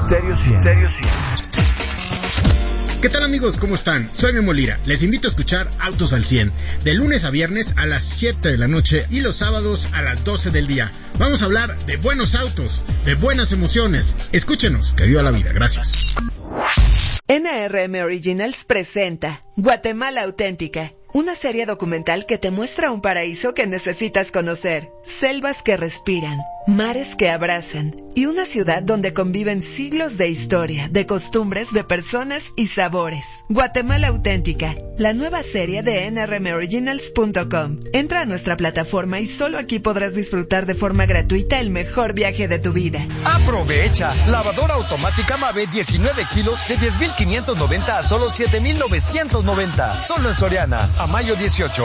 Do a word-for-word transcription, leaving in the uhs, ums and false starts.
Stereo cien. ¿Qué tal, amigos? ¿Cómo están? Soy Memo Lira. Les invito a escuchar Autos al cien, de lunes a viernes a las siete de la noche y los sábados a las doce del día. Vamos a hablar de buenos autos, de buenas emociones. Escúchenos, que viva la vida. Gracias. N R M Originals presenta Guatemala Auténtica, una serie documental que te muestra un paraíso que necesitas conocer, selvas que respiran, mares que abrazan y una ciudad donde conviven siglos de historia, de costumbres, de personas y sabores. Guatemala Auténtica, la nueva serie de N R M originals punto com. Entra a nuestra plataforma y solo aquí podrás disfrutar de forma gratuita el mejor viaje de tu vida. Aprovecha, lavadora automática Mave diecinueve kilos de diez mil quinientos noventa a solo siete mil novecientos noventa, solo en Soriana, a mayo dieciocho.